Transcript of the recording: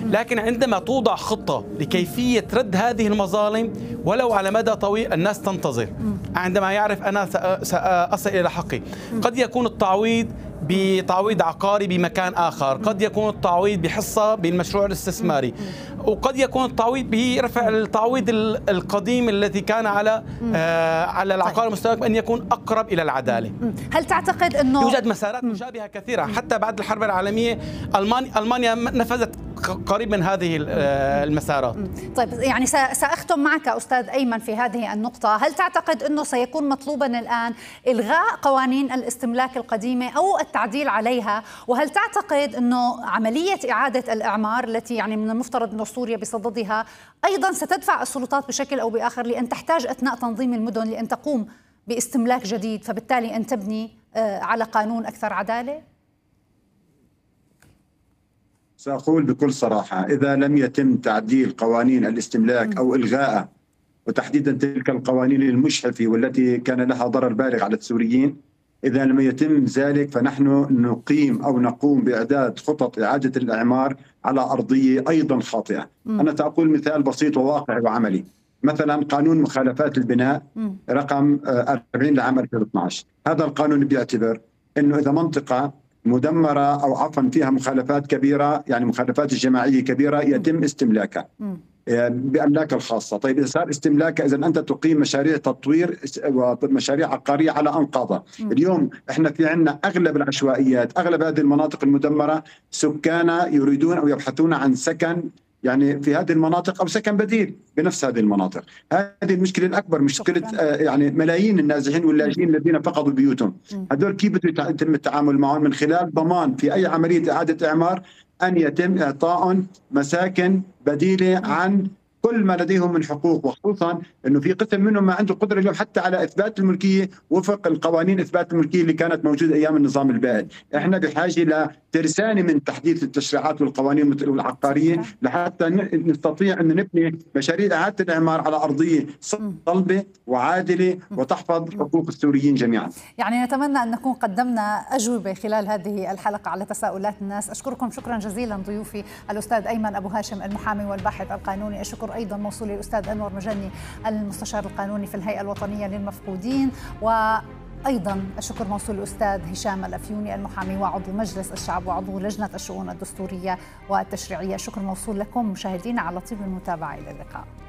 لكن عندما توضع خطة لكيفية رد هذه المظالم ولو على مدى طويل الناس تنتظر. عندما يعرف أنا سأصل إلى حقي. قد يكون التعويض بتعويض عقاري بمكان آخر، قد يكون التعويض بحصة بالمشروع الاستثماري، وقد يكون التعويض برفع التعويض القديم الذي كان على العقار المستهلك أن يكون أقرب إلى العدالة. هل تعتقد أنه يوجد مسارات مشابهة كثيرة؟ حتى بعد الحرب العالمية ألمانيا نفذت قريب من هذه المسارات. طيب يعني سأختم معك أستاذ أيمن في هذه النقطة. هل تعتقد أنه سيكون مطلوبا الآن إلغاء قوانين الاستملاك القديمة أو التعديل عليها؟ وهل تعتقد أنه عملية إعادة الإعمار التي يعني من المفترض أن سوريا بصددها أيضا ستدفع السلطات بشكل أو بآخر لأن تحتاج أثناء تنظيم المدن لأن تقوم باستملاك جديد، فبالتالي أن تبني على قانون أكثر عدالة؟ سأقول بكل صراحة، إذا لم يتم تعديل قوانين الاستملاك أو إلغائها، وتحديدا تلك القوانين المجحفة والتي كان لها ضرر بالغ على السوريين، إذا لم يتم ذلك فنحن نقيم أو نقوم بإعداد خطط إعادة الإعمار على أرضية أيضا خاطئة. أنا سأقول مثال بسيط وواقعي وعملي. مثلا قانون مخالفات البناء رقم 40 لعام 2012. هذا القانون بيعتبر أنه إذا منطقة مدمرة أو عفوا فيها مخالفات كبيرة، يعني مخالفات الجماعية كبيرة، يتم استملاكها بأملاك الخاصة. طيب إذا صار استملاكها، إذا أنت تقيم مشاريع تطوير ومشاريع عقارية على أنقاضها. اليوم إحنا في عنا أغلب العشوائيات، أغلب هذه المناطق المدمرة سكانها يريدون أو يبحثون عن سكن يعني في هذه المناطق أو سكن بديل بنفس هذه المناطق. هذه المشكلة الأكبر، مشكلة يعني ملايين النازحين واللاجئين الذين فقدوا بيوتهم. هذول كيف بده يتم التعامل معهم؟ من خلال ضمان في أي عملية إعادة إعمار أن يتم إعطاء مساكن بديلة عن كل ما لديهم من حقوق، وخصوصا انه في قسم منهم ما عنده قدره اليوم حتى على اثبات الملكيه وفق القوانين اثبات الملكيه اللي كانت موجوده ايام النظام البائد. احنا بحاجه لترسانه من تحديث التشريعات والقوانين العقاريه لحتى نستطيع ان نبني مشاريع اعاده الاعمار على ارضيه صلبه وعادله وتحفظ حقوق السوريين جميعا. يعني نتمنى ان نكون قدمنا اجوبه خلال هذه الحلقه على تساؤلات الناس. اشكركم شكرا جزيلا ضيوفي الاستاذ ايمن ابو هاشم المحامي والباحث القانوني. اشكر ايضا موصولي الاستاذ انور مجني المستشار القانوني في الهيئه الوطنيه للمفقودين، وايضا الشكر موصول الاستاذ هشام الافيوني المحامي وعضو مجلس الشعب وعضو لجنه الشؤون الدستوريه والتشريعيه. شكر موصول لكم مشاهدينا على طيب المتابعه. الى اللقاء.